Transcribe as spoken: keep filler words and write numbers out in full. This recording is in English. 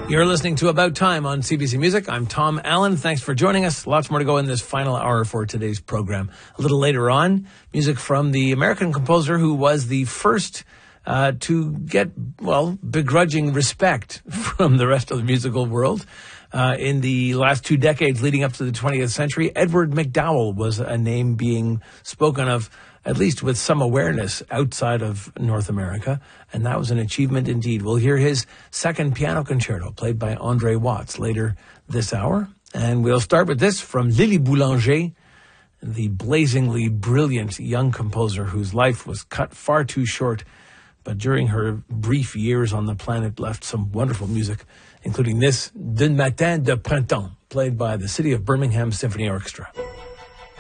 You're listening to About Time on C B C Music. I'm Tom Allen. Thanks for joining us. Lots more to go in this final hour for today's program. A little later on, music from the American composer who was the first uh, to get, well, begrudging respect from the rest of the musical world. Uh, in the last two decades leading up to the twentieth century, Edward MacDowell was a name being spoken of, at least with some awareness, outside of North America, and that was an achievement indeed. We'll hear his second piano concerto, played by Andre Watts, later this hour. And we'll start with this from Lily Boulanger, the blazingly brilliant young composer whose life was cut far too short, but during her brief years on the planet left some wonderful music, including this, D'un Matin de Printemps, played by the City of Birmingham Symphony Orchestra.